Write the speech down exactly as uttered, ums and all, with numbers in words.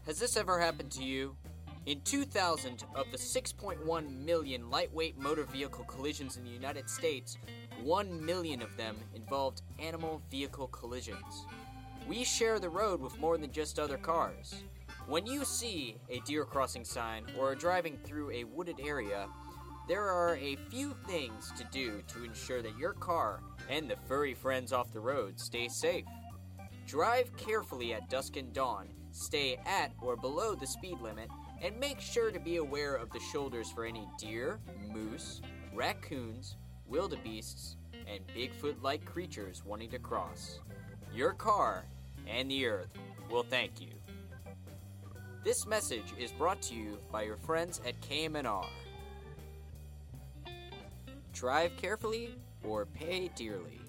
Has this ever happened to you? In two thousand, of the six point one million lightweight motor vehicle collisions in the United States, one million of them involved animal vehicle collisions. We share the road with more than just other cars. When you see a deer crossing sign or are driving through a wooded area, there are a few things to do to ensure that your car and the furry friends off the road stay safe. Drive carefully at dusk and dawn, stay at or below the speed limit, and make sure to be aware of the shoulders for any deer, moose, raccoons, wildebeests, and Bigfoot-like creatures wanting to cross. Your car and the earth will thank you. This message is brought to you by your friends at K M N R. Drive carefully or pay dearly.